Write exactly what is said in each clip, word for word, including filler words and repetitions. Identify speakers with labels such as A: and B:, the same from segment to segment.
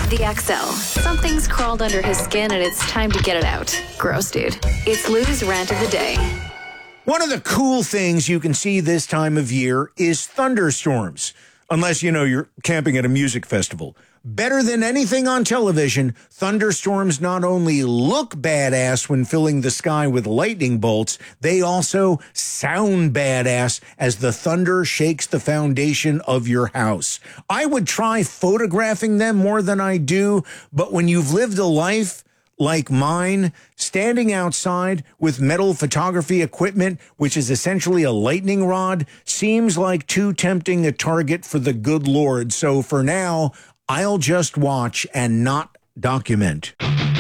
A: The X L. Something's crawled under his skin and it's time to get it out. Gross, dude. It's Lou's rant of the day.
B: One of the cool things you can see this time of year is thunderstorms. Unless, you know, you're camping at a music festival. Better than anything on television, thunderstorms not only look badass when filling the sky with lightning bolts, they also sound badass as the thunder shakes the foundation of your house. I would try photographing them more than I do, but when you've lived a life like mine, standing outside with metal photography equipment, which is essentially a lightning rod, seems like too tempting a target for the good Lord. So for now, I'll just watch and not document.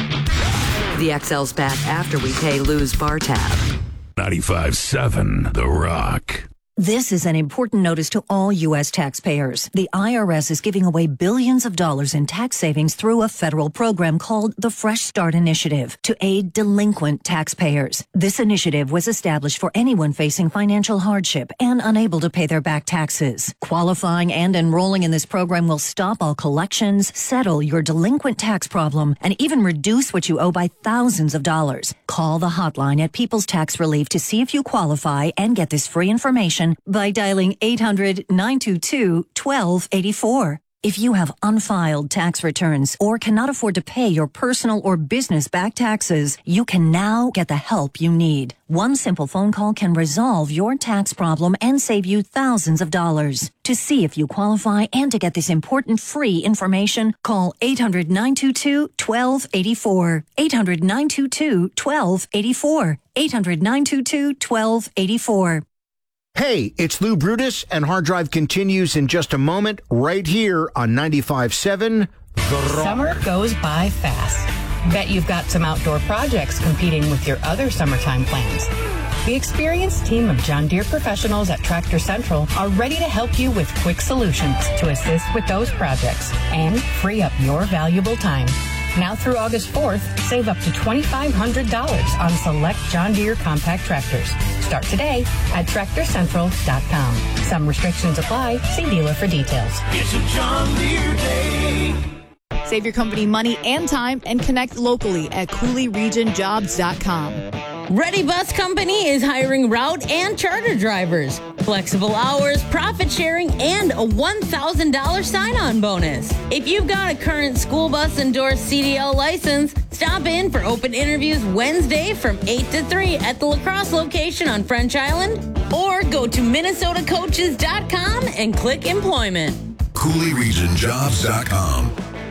C: The X L's back after we pay Lou's bar tab.
D: ninety-five seven The Rock.
E: This is an important notice to all U S taxpayers. The I R S is giving away billions of dollars in tax savings through a federal program called the Fresh Start Initiative to aid delinquent taxpayers. This initiative was established for anyone facing financial hardship and unable to pay their back taxes. Qualifying and enrolling in this program will stop all collections, settle your delinquent tax problem, and even reduce what you owe by thousands of dollars. Call the hotline at People's Tax Relief to see if you qualify and get this free information by dialing eight hundred, nine two two, one two eight four. If you have unfiled tax returns or cannot afford to pay your personal or business back taxes, you can now get the help you need. One simple phone call can resolve your tax problem and save you thousands of dollars. To see if you qualify and to get this important free information, call eight hundred, nine two two, one two eight four. eight hundred, nine two two, one two eight four. eight hundred, nine two two, one two eight four.
B: Hey, it's Lou Brutus, and Hard Drive continues in just a moment right here on ninety-five seven The Rock.
F: Summer goes by fast. Bet you've got some outdoor projects competing with your other summertime plans. The experienced team of John Deere professionals at Tractor Central are ready to help you with quick solutions to assist with those projects and free up your valuable time. Now through August fourth, save up to two thousand five hundred dollars on select John Deere compact tractors. Start today at tractor central dot com. Some restrictions apply. See dealer for details.
G: It's a John Deere day.
H: Save your company money and time and connect locally at cooley region jobs dot com.
I: Ready Bus Company is hiring route and charter drivers. Flexible hours, profit sharing, and a one thousand dollars sign-on bonus. If you've got a current school bus endorsed C D L license, stop in for open interviews Wednesday from eight to three at the La Crosse location on French Island, or go to minnesota coaches dot com and click employment.
D: cooley region jobs dot com.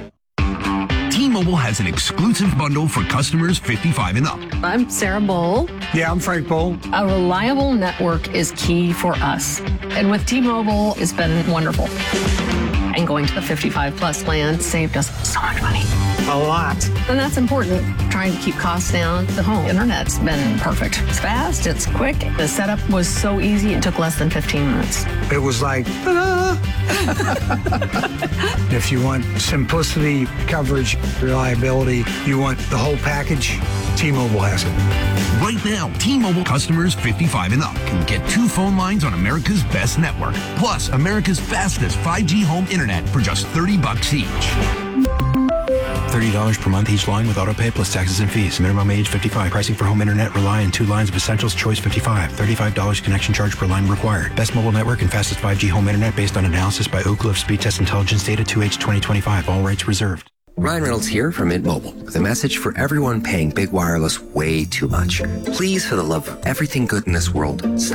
D: T-Mobile has an exclusive bundle for customers fifty-five and up.
J: I'm Sarah Bowl.
K: Yeah, I'm Frank Bowl.
J: A reliable network is key for us. And with T-Mobile, it's been wonderful. And going to the fifty-five plus plan saved us so much money.
K: A lot.
J: And that's important. Trying to keep costs down. The home internet's been perfect. It's fast, it's quick. The setup was so easy, it took less than fifteen minutes.
K: It was like, ah. If you want simplicity, coverage, reliability, you want the whole package, T-Mobile has it.
D: Right now, T-Mobile customers fifty-five and up can get two phone lines on America's best network, plus America's fastest five G home internet for just thirty bucks each.
L: thirty dollars per month each line with autopay plus taxes and fees. Minimum age fifty-five. Pricing for home internet rely on two lines of Essentials Choice fifty-five. thirty-five dollars connection charge per line required. Best mobile network and fastest five G home internet based on analysis by Oak Cliff Speed Test Intelligence Data two H twenty twenty-five. All rates reserved.
M: Ryan Reynolds here from Mint Mobile with a message for everyone paying big wireless way too much. Please, for the love of everything good in this world, stop